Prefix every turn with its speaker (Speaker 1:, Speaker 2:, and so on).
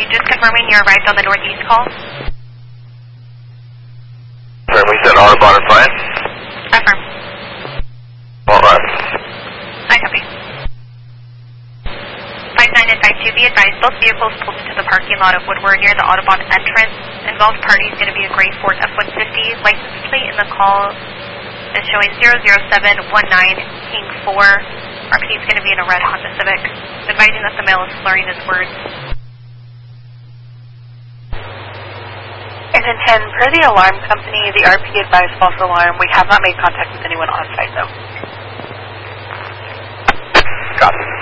Speaker 1: just confirming you arrived on the northeast call.
Speaker 2: We said Autobahn and fine?
Speaker 1: Affirm.
Speaker 2: Alright.
Speaker 1: I copy. 59 and 52, be advised, both vehicles pulled into the parking lot of Woodward near the Autobahn entrance. Involved party is going to be a gray Ford F-150. License plate in the call is showing 00719 King 4. RPD is going to be in a red Honda Civic. Advising that the male is slurring his words.
Speaker 3: Engine 10, per the alarm company, the RP advised false alarm. We have not made contact with anyone on site, though.
Speaker 2: Copy.